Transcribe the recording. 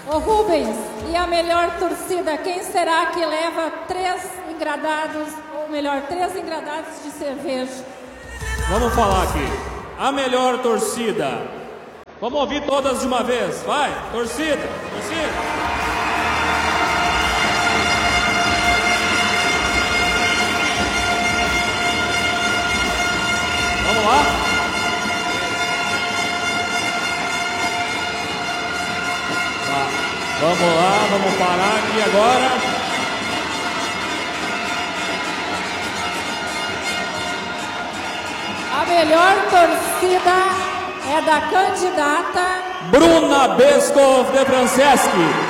Ô Rubens, e a melhor torcida, quem será que leva 3 engradados de cerveja? Vamos falar aqui. A melhor torcida. Vamos ouvir todas de uma vez. Vai, torcida, torcida. Vamos lá? Tá. Vamos lá, vamos parar aqui agora. A melhor torcida é da candidata Bruna Bescov de Franceschi.